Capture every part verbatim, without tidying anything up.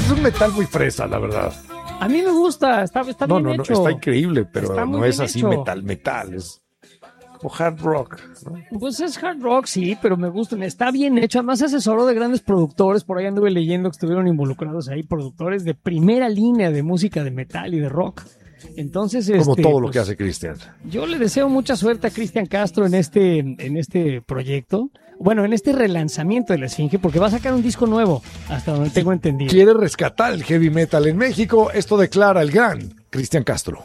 es un metal muy fresa, la verdad. A mí me gusta, está, está no, bien no, hecho. No, está increíble, pero está no es así hecho. metal, metal, es como hard rock, ¿no? Pues es hard rock, sí, pero me gusta, está bien hecho. Además se asesoró de grandes productores, por ahí anduve leyendo que estuvieron involucrados ahí, productores de primera línea de música de metal y de rock. Entonces, como este, todo lo pues, que hace Cristian. Yo le deseo mucha suerte a Cristian Castro en este, en este proyecto. Bueno, en este relanzamiento de La Esfinge, porque va a sacar un disco nuevo, hasta donde tengo entendido. Quiere rescatar el heavy metal en México. Esto declara el gran Cristian Castro.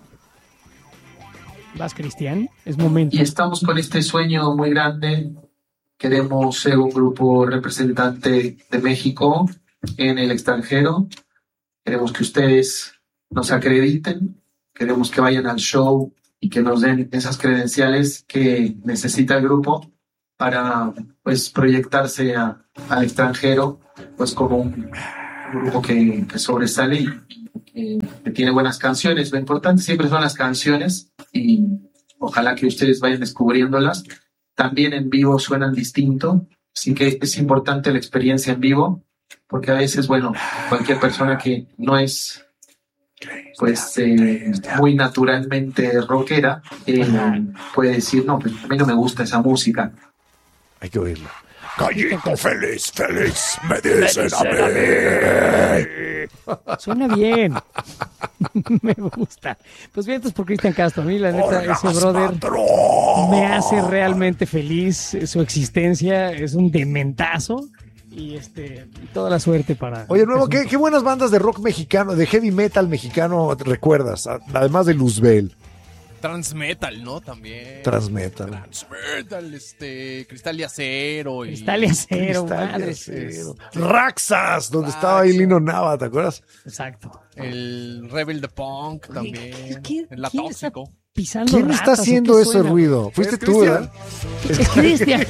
Vas, Cristian, es momento. Y estamos con este sueño muy grande. Queremos ser un grupo representante de México en el extranjero. Queremos que ustedes nos acrediten. Queremos que vayan al show y que nos den esas credenciales que necesita el grupo para, pues, proyectarse a, al extranjero, pues, como un grupo que, que sobresale y que, que tiene buenas canciones. Lo importante siempre son las canciones y ojalá que ustedes vayan descubriéndolas. También en vivo suenan distinto, así que es importante la experiencia en vivo, porque a veces, bueno, cualquier persona que no es pues eh, muy naturalmente rockera eh, puede decir, no, pues a mí no me gusta esa música. Hay que oírlo. Gallito feliz, feliz, me dicen a mí. Suena bien. Me gusta. Pues bien, entonces por Cristian Castro. A mí, la neta, Oiga, ese brother patrón. me hace realmente feliz. Su existencia es un dementazo. Y este, toda la suerte para... Oye, nuevo, ¿qué, qué buenas bandas de rock mexicano, de heavy metal mexicano recuerdas? Además de Luzbel. Transmetal, ¿no? También. Transmetal. Transmetal, este, Cristal de Acero. Y... Cristal de Acero, Cristal de madre. Acero. Raxas, donde Raxas. estaba ahí Lino Nava, ¿te acuerdas? Exacto. El Rebel de Punk también. ¿Qué- qué- el quién está Tóxico. pisando ¿Quién ratas, está o haciendo qué ese suena? ruido? Fuiste ¿Es tú, Cristian? ¿verdad? Es Cristian.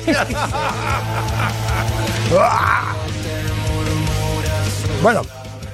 Bueno,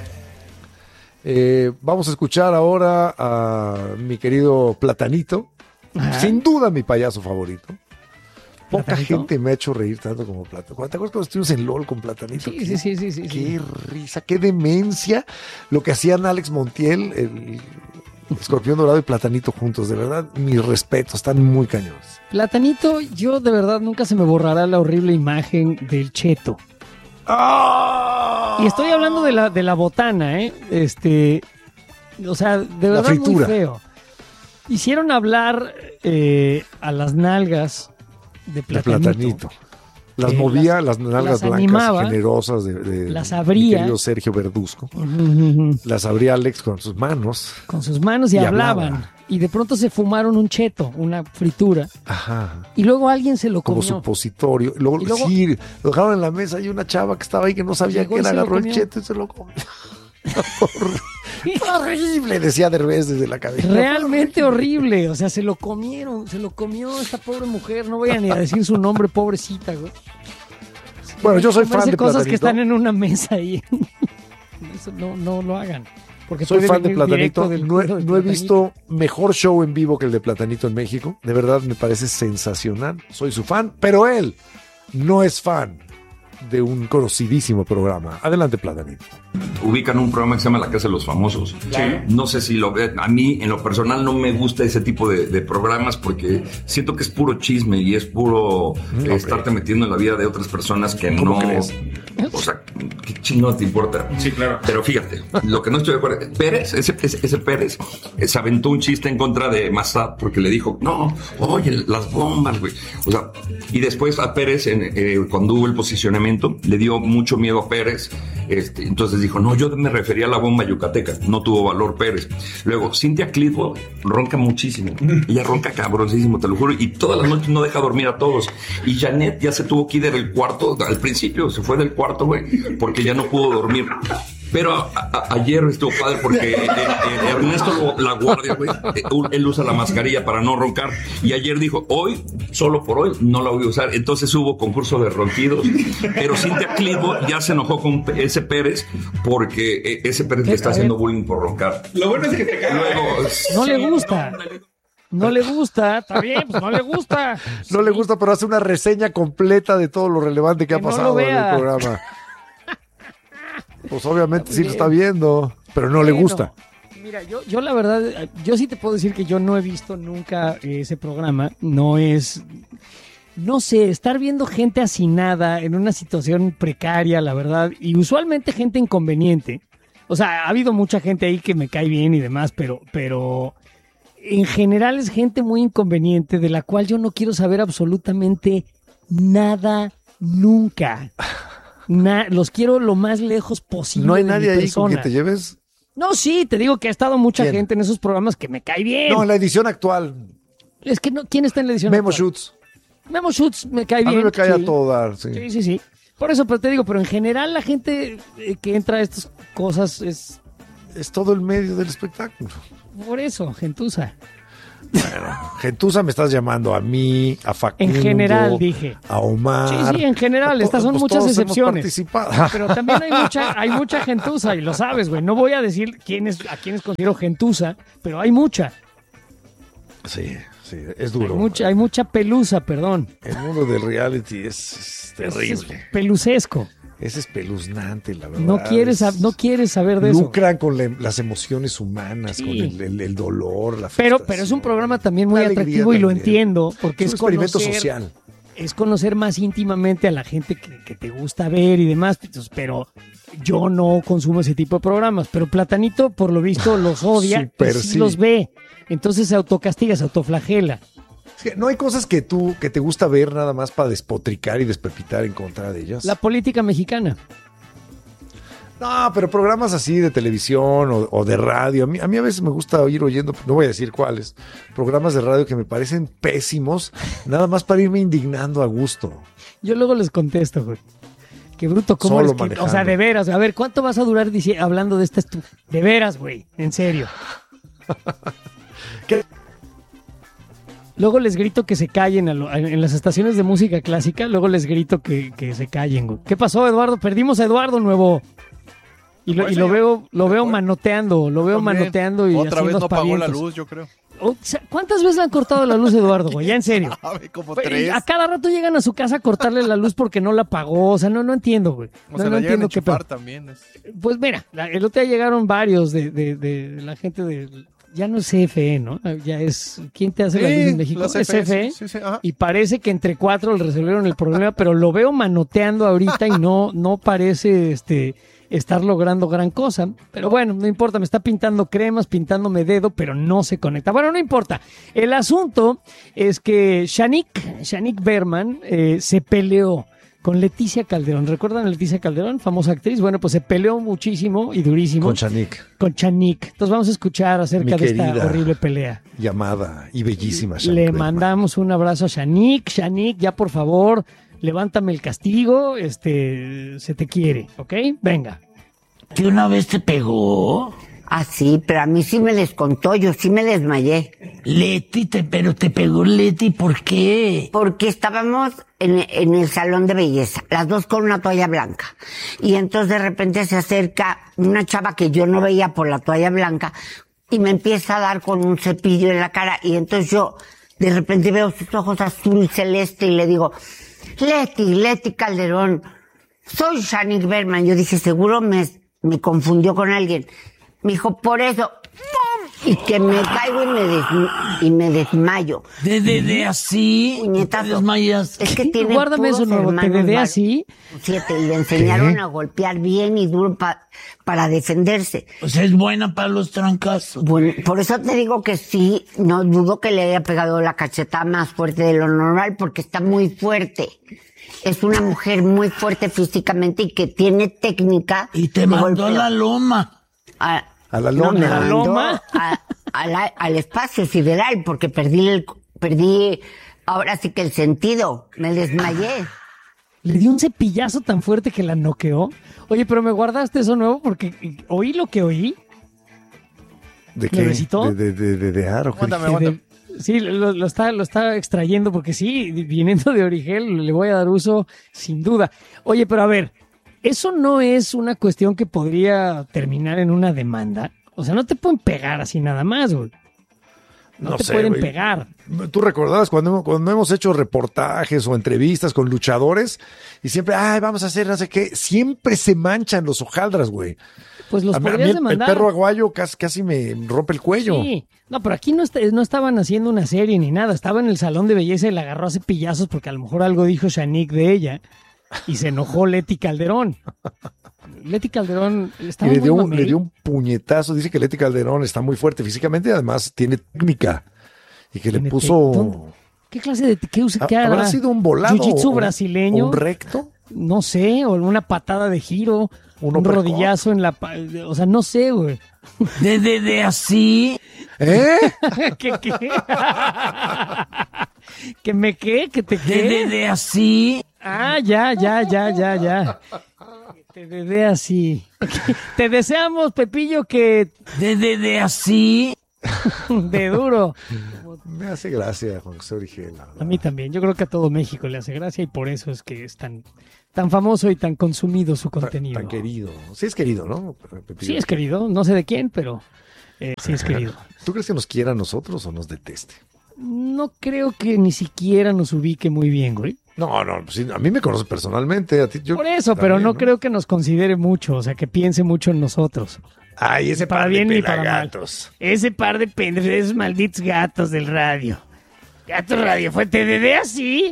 eh, vamos a escuchar ahora a mi querido Platanito. Ajá. Sin duda mi payaso favorito. Poca ¿Platanito? gente me ha hecho reír tanto como Platanito. ¿Te acuerdas cuando estuvimos en LOL con Platanito? Sí, sí, sí, sí, sí, sí. Qué risa, qué demencia lo que hacían Alex Montiel, el Escorpión Dorado y Platanito juntos. De verdad, mis respetos, están muy cañones. Platanito, yo de verdad nunca se me borrará la horrible imagen del cheto. ¡Ah! Y estoy hablando de la, de la botana, ¿eh? Este, o sea, de verdad muy fritura. feo. Hicieron hablar eh, a las nalgas de De Platanito. Platanito. Las Eh, movía, las- las, nalgas las blancas, animaba, generosas de, de las mi abría. querido Sergio Verduzco. Ujú, ujú. Las abría Alex con sus manos. Con sus manos y, Y hablaban. hablaba. Y de pronto se fumaron un cheto, una fritura. Ajá. Y luego alguien se lo Como comió. supositorio. Y luego, Y luego- sí, lo dejaron en la mesa y una chava que estaba ahí que no sabía Llegó qué y era, se lo agarró el comió. cheto y se lo comió. Horrible, decía Derbez desde la cabeza. Realmente horrible. O sea, se lo comieron. Se lo comió esta pobre mujer. No voy a ni a decir su nombre, pobrecita, güey. Bueno, yo soy fan Comerse de cosas Platanito. que están en una mesa ahí. Eso no, no lo hagan. Porque Soy puede fan de venir directo Platanito. del No he, cuero de no he Platanito. visto mejor show en vivo que el de Platanito en México. De verdad me parece sensacional. Soy su fan, pero él no es fan de un conocidísimo programa. Adelante, Platanito. Ubican un programa que se llama La Casa de los Famosos. No sé si lo ven. A mí, en lo personal, no me gusta ese tipo de, de programas porque siento que es puro chisme y es puro eh, estarte metiendo en la vida de otras personas que ¿Cómo no. crees? O sea, ¿qué chingón te importa? Sí, claro. Pero fíjate, lo que no estoy de acuerdo. Pérez, ese, ese, ese Pérez, eh, se aventó un chiste en contra de Massad porque le dijo, no, oye, las bombas, güey. O sea, y después a Pérez, en, eh, cuando hubo el posicionamiento, le dio mucho miedo a Pérez. Este, entonces dijo, no, yo me refería a la bomba yucateca. No tuvo valor Pérez. Luego, Cynthia Clitwood ronca muchísimo. Ella ronca cabroncísimo, te lo juro. Y todas las noches no deja dormir a todos. Y Janet ya se tuvo que ir del cuarto. Al principio se fue del cuarto, güey, porque ya no pudo dormir. Pero a, a, ayer estuvo padre porque eh, eh, Ernesto La Guardia, güey, eh, él usa la mascarilla para no roncar. Y ayer dijo, hoy, solo por hoy, no la voy a usar. Entonces hubo concurso de ronquidos. Pero Cynthia Clitwood ya se enojó con ese Pérez porque eh, ese Pérez le está haciendo bullying por roncar. Lo bueno es que te cae. Luego, No le gusta. No le gusta. Está bien, pues no le gusta. No le gusta, pero hace una reseña completa de todo lo relevante que, Que ha no pasado lo en el vea. programa. Pues obviamente sí lo Bien. está viendo, pero no le Bueno, gusta. Mira, yo, yo la verdad, yo sí te puedo decir que yo no he visto nunca ese programa. No es, no sé, estar viendo gente hacinada en una situación precaria, la verdad, y usualmente gente inconveniente. O sea, ha habido mucha gente ahí que me cae bien y demás, pero, pero en general es gente muy inconveniente de la cual yo no quiero saber absolutamente nada nunca. Na- los quiero lo más lejos posible. No hay de nadie mi ahí con que persona. te lleves. No, sí, te digo que ha estado mucha ¿Quién? gente en esos programas que me cae bien. No, en la edición actual, Es que no, ¿quién está en la edición? Memo actual? Shoots. Memo Schutz me cae A bien. mí me cae sí. a todo dar, sí. Sí, sí, sí. Por eso, pero te digo, pero en general la gente eh, que entra a estas cosas es Es todo el medio del espectáculo. por eso, gentuza. Gentuza me estás llamando a mí, a Facundo. En general, dije. A Omar. Sí, sí, en general, A to- estas son pues muchas todos hemos excepciones. participado. Pero también hay mucha, hay mucha gentuza y lo sabes, güey. No voy a decir quiénes, a quiénes considero gentuza, pero hay mucha. Sí, sí, es Hay duro. mucha, hay mucha pelusa, perdón. El mundo del reality es, es terrible. Es, es pelucesco. Es espeluznante, la verdad. No quieres, Es- no quieres saber de eso. Lucran con la- las emociones humanas, Sí. con el, el- el dolor, la Pero, frustración. pero es un programa también muy La alegría atractivo y lo también. entiendo, porque Es es, un experimento conocer, social. es conocer más íntimamente a la gente que, que te gusta ver y demás, pues, pero yo no consumo ese tipo de programas. Pero Platanito, por lo visto, los odia Súper, y sí sí. los ve. Entonces se autocastiga, se autoflagela. Es que no hay cosas que tú, que te gusta ver nada más para despotricar y despepitar en contra de ellas. La política mexicana. No, pero programas así de televisión o, o de radio. A mí, a mí a veces me gusta ir oyendo, no voy a decir cuáles, programas de radio que me parecen pésimos, nada más para irme indignando a gusto. Yo luego les contesto, güey. Qué bruto, ¿cómo Solo es que, o sea, manejando. de veras, a ver, ¿cuánto vas a durar dici- hablando de esta estu- De veras, güey, en serio. ¿Qué? Luego les grito que se callen a lo- en las estaciones de música clásica, luego les grito que, que se callen, güey. ¿Qué pasó, Eduardo? Perdimos a Eduardo Nuevo. Y lo, Pues, y lo señor. veo, lo veo Pues, manoteando, lo veo También. manoteando y Otra vez haciendo no apagó la aspavientos. luz, yo creo. O sea, ¿cuántas veces le han cortado la luz a Eduardo, güey? Ya en serio. Sabe, como Pues, tres. a cada rato llegan a su casa a cortarle la luz porque no la pagó. O sea, no, no entiendo, güey. O No, se no la llegan a entiendo qué enchufar pedo. también. es- Pues mira, la- el otro día llegaron varios de, de, de, de la gente de... Ya no es C F E, ¿no? Ya es... ¿Quién te hace la luz en México? la Es C F E, C F E. sí, sí, sí, ajá. Y parece que entre cuatro le resolvieron el problema, pero lo veo manoteando ahorita y no, no parece este, estar logrando gran cosa. Pero bueno, no importa, me está pintando cremas, pintándome dedo, pero no se conecta. Bueno, no importa. El asunto es que Shanique, Shanique Berman eh, se peleó con Leticia Calderón. ¿Recuerdan a Leticia Calderón, famosa actriz? Bueno, pues se peleó muchísimo y durísimo Con Chanik, con Shanique. Entonces vamos a escuchar acerca Mi de esta querida. horrible pelea. llamada y bellísima Shanique Le Berman. mandamos un abrazo a Shanique. Shanique, ya por favor, levántame el castigo. Este, se te quiere, ¿ok? Venga. ¿Que una vez te pegó? Ah, sí, pero a mí sí me les contó, yo sí me desmayé. Leti, te, pero te pegó Leti, ¿por qué? Porque estábamos en, en el salón de belleza, las dos con una toalla blanca. Y entonces de repente se acerca una chava que yo no veía por la toalla blanca y me empieza a dar con un cepillo en la cara. Y entonces yo de repente veo sus ojos azul celeste y le digo, Leti, Leti Calderón, soy Shanique Berman. Yo dije, seguro me, me confundió con alguien. Me dijo, por eso, ¡pum! Y que me caigo y me, des, y me desmayo. ¿De, de, de así? Puñetazo. ¿Te desmayas? Es que tiene Guárdame puros eso, Nuevo. Te hermanos dedé varones. así. Siete, y le enseñaron ¿Qué? a golpear bien y duro pa- para defenderse. O sea, es buena para los trancazos. Bueno, por eso te digo que sí, no dudo que le haya pegado la cachetada más fuerte de lo normal, porque está muy fuerte. Es una mujer muy fuerte físicamente y que tiene técnica. Y te de mandó a golpeo. la loma. A, A la no, lona. me ¿A la mandó loma? a- a la- al espacio sideral, porque perdí el, perdí, ahora sí que el sentido, me desmayé. Le dio un cepillazo tan fuerte que la noqueó. Oye, pero me guardaste eso nuevo porque oí lo que oí. ¿De ¿Le recitó? ¿De, de, de, de, de Aro? ¿Qué Aguántame, dije? aguántame. De- sí, lo, lo está, lo está extrayendo porque sí, viniendo de Origel le voy a dar uso sin duda. Oye, pero a ver, eso no es una cuestión que podría terminar en una demanda. O sea, no te pueden pegar así nada más, güey. No, No te sé, pueden güey. pegar. Tú recordarás cuando, cuando hemos hecho reportajes o entrevistas con luchadores y siempre, ay, vamos a hacer no sé qué, siempre se manchan los hojaldras, güey. Pues los A mí- a mí podrías el, el demandar. perro aguayo casi, casi me rompe el cuello. Sí. No, pero aquí no, está- no estaban haciendo una serie ni nada. Estaba en el salón de belleza y la agarró a cepillazos porque a lo mejor algo dijo Shanique de ella y se enojó Leti Calderón. Leti Calderón Y estaba le muy dio, un- mamey. le dio un puñetazo. Dice que Leti Calderón está muy fuerte físicamente y además tiene técnica. Y que le Tiene puso. técnica. ¿Qué clase de qué usa? ¿Qué ¿Habrá hará? sido un volado? ¿Jiu-jitsu o- brasileño? o ¿Un recto? No sé, o una patada de giro, Un un, uppercut. rodillazo en la... pa- O sea, no sé, güey. De, de, de así. ¿Eh? ¿Qué, qué? ¿Que me qué? ¿Que te De, de, qué? de así. Ah, ya, ya, ya, ya, ya. Que te dé así. Te deseamos, Pepillo, que De, de, de así. de duro. Me hace gracia Juan José Origel. A mí también. Yo creo que a todo México le hace gracia y por eso es que es tan, tan famoso y tan consumido su Tan, contenido. tan querido. Sí es querido, ¿no? Pepillo? Sí es querido. No sé de quién, pero eh, sí es querido. ¿Tú crees que nos quiera a nosotros o nos deteste? No creo que ni siquiera nos ubique muy bien, güey. No, no, pues sí, a mí me conoce personalmente. A ti, yo Por eso, pero también, no, creo que nos considere mucho, o sea, que piense mucho en nosotros. Ay, ese Para par bien de ni para mal. pelagatos. Ese par de pendejos, esos malditos gatos del radio. Gatos radio, fue T D D así.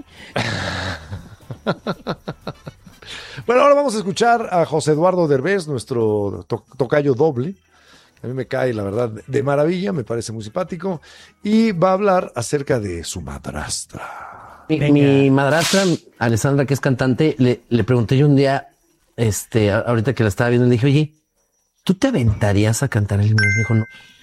Bueno, ahora vamos a escuchar a José Eduardo Derbez, nuestro to- tocayo doble. A mí me cae, la verdad, de maravilla, me parece muy simpático. Y va a hablar acerca de su madrastra. Mi, Venga. mi madrastra, Alessandra, que es cantante, le, le pregunté yo un día, este, a- ahorita que la estaba viendo, le dije, oye, ¿tú te aventarías a cantar el himno? Me dijo, no.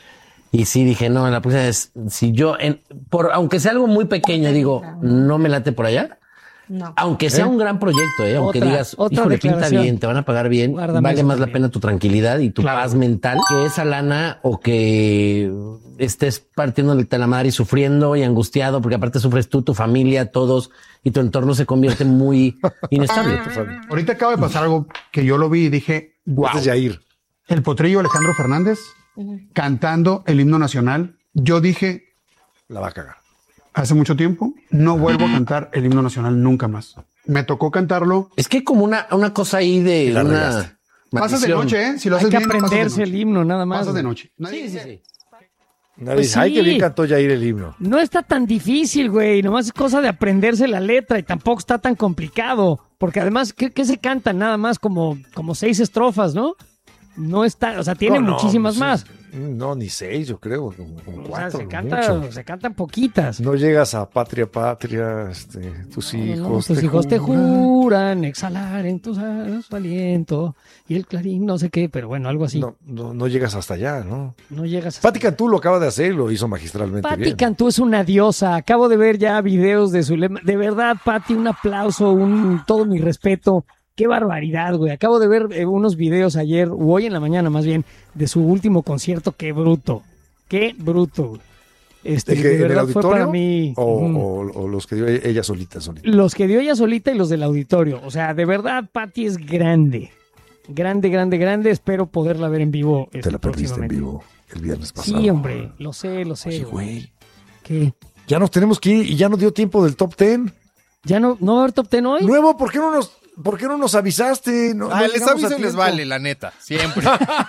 Y sí, dije, no, la próxima vez, si yo, en, por, aunque sea algo muy pequeño, digo, no me late por allá. No. Aunque sea ¿Eh? un gran proyecto, ¿eh? Aunque Otra- digas, otra híjole, pinta declaración. bien, te van a pagar bien, Guárdame vale eso más la también. pena tu tranquilidad y tu Claro. paz mental que esa lana o que estés partiendo de la madre y sufriendo y angustiado, porque aparte sufres tú, tu familia, todos, y tu entorno se convierte muy inestable. Ahorita acaba de pasar algo que yo lo vi y dije, wow. Este es Yair. El potrillo Alejandro Fernández cantando el himno nacional. Yo dije La va a cagar. hace mucho tiempo, no vuelvo a cantar el himno nacional nunca más. Me tocó cantarlo. Es que hay como una, una cosa ahí de la una regaste. Pasas de maldición. noche, ¿eh? Si lo Hay haces que bien, pasas de aprenderse noche. el himno, nada más. Pasas de güey. noche. Nadie Sí, sí, dice- sí. Nadie Pues dice, ay, sí. que bien cantó Yair el himno. No está tan difícil, güey. Nomás es cosa de aprenderse la letra y tampoco está tan complicado. Porque además, ¿qué, qué se cantan? Nada más como, como seis estrofas, ¿no? No está, o sea, tiene No, no, muchísimas sí. más. No, ni seis, yo creo, como, como O sea, cuatro. se, mucho. canta, se cantan poquitas. No llegas a patria, patria, este, tus No, no, no, hijos. tus te hijos te juran. juran exhalar en tus alas su aliento y el clarín no sé qué, pero bueno, algo así. No, No, no, no llegas hasta allá, ¿no? llegas a... Pati Cantú lo acaba de hacer y lo hizo magistralmente Pati bien. Cantú es una diosa. Acabo de ver ya videos de su lema. De verdad, Pati, un aplauso, un todo mi respeto. Qué barbaridad, güey. Acabo de ver eh, unos videos ayer, o hoy en la mañana más bien, de su último concierto. Qué bruto. Qué bruto, güey. Este, ¿El que- de en el verdad fue auditorio? para mí. O, mm, o- o los que dio ella solita, solita. Los que dio ella solita y los del auditorio. O sea, de verdad, Pati es grande. Grande, grande, grande. Espero poderla ver en vivo. Te este, la perdiste en próximamente. vivo el viernes pasado. Sí, hombre. Lo sé, lo sé. Oye, güey. güey, ¿Qué? ya nos tenemos que ir y ya no dio tiempo del top ten. ¿Ya no, no va a haber top ten hoy? Nuevo, ¿por qué no nos, por qué no nos avisaste? No, Ah, no les llegamos a aviso y les tiempo. vale, la neta. Siempre.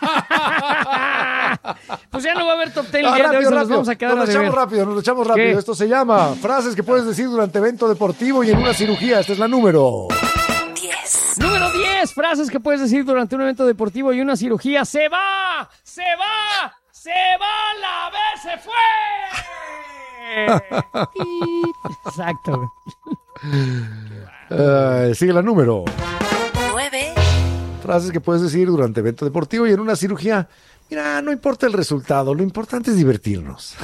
Pues ya no va a haber top ten el Ah, día de hoy, rápido, se los rápido. vamos a quedar Nos a lo echamos deber. rápido, nos lo echamos rápido. ¿Qué? Esto se llama frases que puedes decir durante evento deportivo y en una cirugía. Esta es la número. Número diez, frases que puedes decir durante un evento deportivo y una cirugía. ¡Se va! ¡Se va! ¡Se va! ¡La vez se fue! Exacto, güey. Eh, sigue la número. nueve, Frases que puedes decir durante evento deportivo y en una cirugía. Mira, no importa el resultado, lo importante es divertirnos.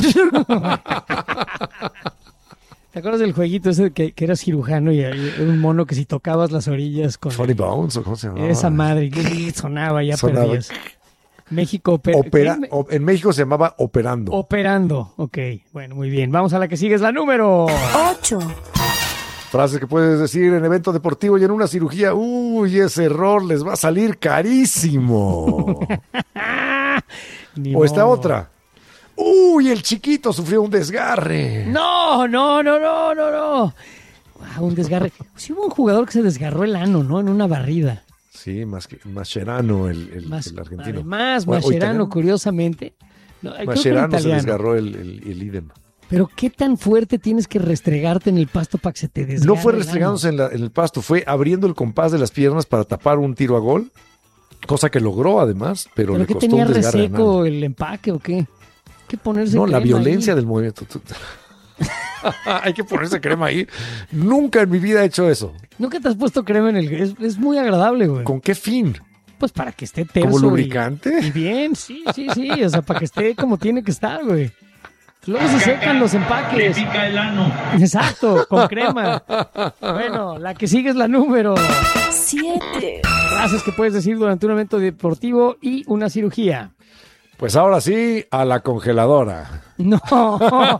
¿Te acuerdas del jueguito ese que, que eras cirujano y había un mono que si tocabas las orillas con Funny Bones, ¿o cómo se llama? esa madre sonaba, ya Sonaba. perdías? México opera- Opera- ¿qué? o- en México se llamaba Operando. Operando. Ok, bueno, muy bien. Vamos a la que sigue, es la número. ocho, Frases que puedes decir en evento deportivo y en una cirugía. Uy, ese error les va a salir carísimo. Ni O esta modo. otra. Uy, el chiquito sufrió un desgarre. No, no, no, no, no, no. Wow, un desgarre. Sí hubo un jugador que se desgarró el ano, ¿no? En una barrida. Sí, más que Mascherano, el, el, Mas- el argentino. Además, Bueno, o Mascherano, italiano. curiosamente. No, creo que era Mascherano se italiano. desgarró el, el, el ídem. Pero qué tan fuerte tienes que restregarte en el pasto para que se te desgarre No fue el restregándose en, la- en el pasto, fue abriendo el compás de las piernas para tapar un tiro a gol, cosa que logró además, pero, ano? le ¿Pero qué costó tenía un desgarre anal. reseco el empaque o qué? Hay que ponerse No, la crema violencia ahí. del movimiento. Tú- Hay que ponerse crema ahí. Nunca en mi vida he hecho eso. Nunca te has puesto crema en el... Es, es muy agradable, güey. ¿Con qué fin? Pues para que esté terso. ¿Como y- lubricante? Y, bien, sí, sí, sí. O sea, para que esté como tiene que estar, güey. Luego se secan los empaques. pica el ano. Exacto, con crema. Bueno, la que sigue es la número. Siete. Frases que puedes decir durante un evento deportivo y una cirugía. Pues ahora sí, a la congeladora. No. No,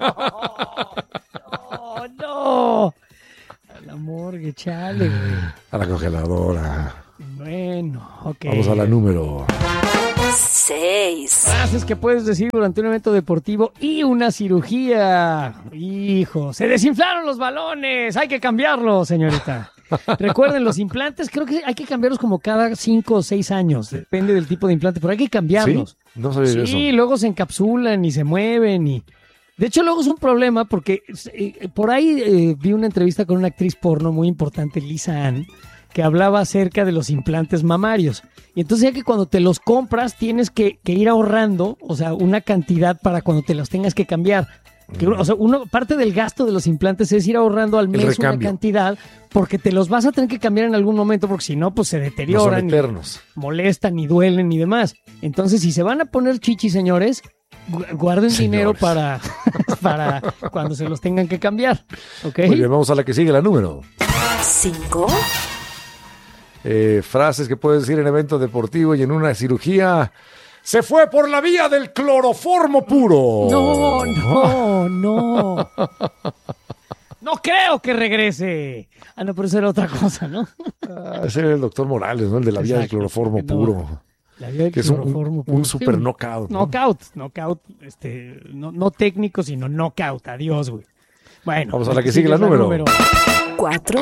no. A la morgue, chale, güey. A la congeladora. Bueno, ok. Vamos a la número. Seis. Frases que puedes decir durante un evento deportivo y una cirugía. Hijo, se desinflaron los balones. Hay que cambiarlos, señorita. Recuerden, los implantes creo que hay que cambiarlos como cada cinco o seis años. Depende del tipo de implante, pero hay que cambiarlos. ¿Sí? No sabía Sí, eso. luego se encapsulan y se mueven y... De hecho, luego es un problema porque eh, por ahí eh, vi una entrevista con una actriz porno muy importante, Lisa Ann, que hablaba acerca de los implantes mamarios. Y entonces ya que cuando te los compras tienes que, que ir ahorrando, o sea, una cantidad para cuando te los tengas que cambiar. Que, o sea, uno, parte del gasto de los implantes es ir ahorrando al mes una recambio. cantidad porque te los vas a tener que cambiar en algún momento porque si no, pues se No son deterioran, y eternos. molestan y duelen y demás. Entonces, si se van a poner chichis, señores, gu- guarden Señores. dinero para, para cuando se los tengan que cambiar. ¿Ok? Muy bien, vamos a la que sigue, la número. Cinco. Eh, frases que puedes decir en evento deportivo y en una cirugía. Se fue por la vía del cloroformo puro. No, no, no. No creo que regrese. Ah, no, pero eso era otra cosa, ¿no? Ah, ese era el doctor Morales, ¿no? El de la vía del Exacto, cloroformo no. puro. La vía del Que es un, cloroformo un, puro. un super Sí, knockout. ¿no? Knockout, knockout, este, no, no técnico, sino knockout. Adiós, güey. Bueno. Vamos a la que sigue, la número. Cuatro.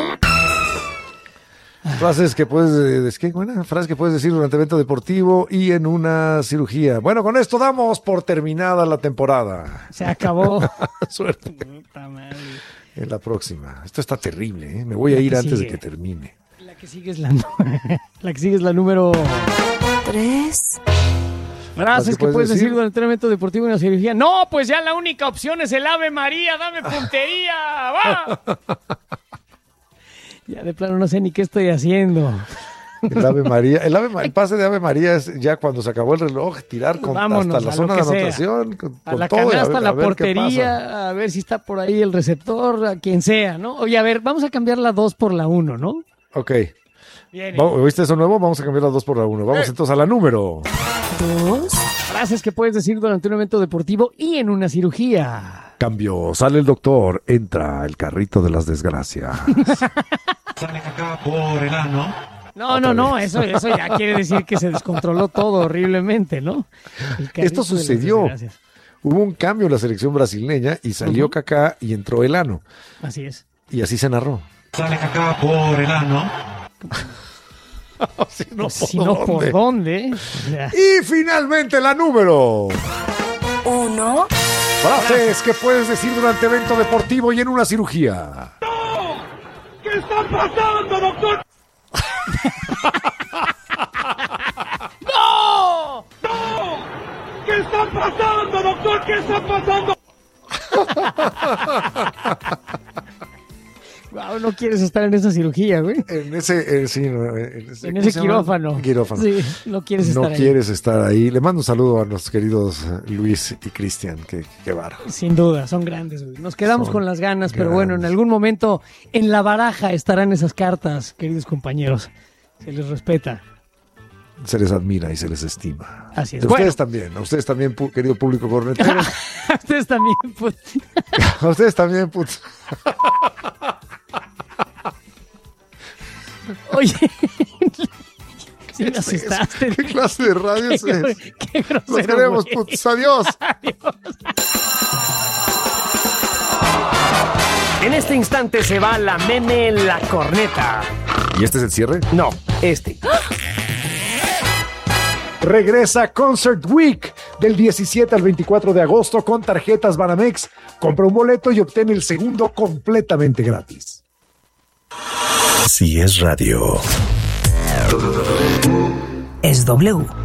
Frases que puedes, eh, ¿es qué? Buena, frases que puedes decir durante evento deportivo y en una cirugía. Bueno, con esto damos por terminada la temporada. Se acabó. Suerte Puta madre. en la próxima. Esto está terrible, ¿eh? Me voy a La ir que antes sigue. de que termine. La que sigue es la, nu- la que sigue es la número. Tres. Frases que puedes puedes decir decir? durante un evento deportivo y una cirugía. No, pues ya la única opción es el Ave María. Dame puntería. Va. Ya de plano no sé ni qué estoy haciendo. El Ave María, el, Ave Ma- el pase de Ave María es ya cuando se acabó el reloj, tirar con, Vámonos, hasta la a zona lo de que sea. anotación, con, A con la todo, y a canasta, ver- a la a ver qué pasa. portería, a ver si está por ahí el receptor, a quien sea, ¿no? Oye, a ver, vamos a cambiar la dos por la uno, ¿no? Ok. Bien. Vamos, ¿oíste eso nuevo? Vamos a cambiar las dos por la uno. Vamos entonces a la número. Dos. Frases que puedes decir durante un evento deportivo y en una cirugía. Cambio, sale el doctor, entra el carrito de las desgracias. Sale acá por el ano. No, no, no, eso, eso ya quiere decir que se descontroló todo horriblemente, ¿no? El carrito Esto de las sucedió. desgracias. Hubo un cambio en la selección brasileña y salió Kaká y entró el ano. Así es. Y así se narró. Sale acá por el ano. Si no, Pues, si no, ¿por dónde? O sea, Y finalmente la número. Uno. Frases que puedes decir durante evento deportivo y en una cirugía. ¿Qué está pasando, doctor? ¡No! ¿Qué está pasando, doctor? ¿Qué está pasando? Wow, no quieres estar en esa cirugía, güey. En ese, eh, sí, no, en ese, En ¿cómo ese se llama? quirófano. Quirófano. Sí, no quieres estar No ahí. quieres estar ahí. Le mando un saludo a nuestros queridos eh, Luis y Cristian. Qué, qué bárbaro. Sin duda, son grandes, güey. Nos quedamos Son con las ganas, pero bueno, en grandes. algún momento en la baraja estarán esas cartas, queridos compañeros. Se les respeta. Se les admira y se les estima. Así es. A Bueno. ustedes también, a ustedes también, pu- querido público cornetero. Ustedes también, pues. A ustedes también, putz. Oye, Sí me asustaste. ¿Qué clase de radio es? Qué, qué grosero, Nos queremos, güey. putos. Adiós. Adiós. En este instante se va la meme la corneta. ¿Y este es el cierre? No, este. Regresa Concert Week del diecisiete al veinticuatro de agosto con tarjetas Banamex. Compra un boleto y obtén el segundo completamente gratis. Si es radio. Es W.